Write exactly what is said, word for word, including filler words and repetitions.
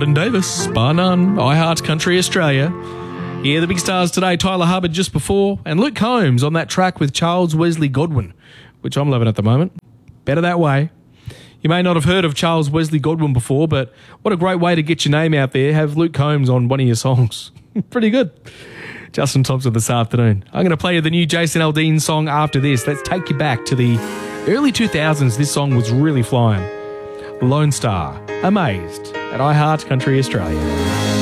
Martin Davis, bar none, I Heart Country Australia. Yeah, the big stars today, Tyler Hubbard just before, and Luke Combs on that track with Charles Wesley Godwin, which I'm loving at the moment. Better that way. You may not have heard of Charles Wesley Godwin before, but what a great way to get your name out there. Have Luke Combs on one of your songs. Pretty good. Justin Thompson this afternoon. I'm going to play you the new Jason Aldean song after this. Let's take you back to the early two thousands. This song was really flying. Lone Star, Amazed, at I Heart Country Australia.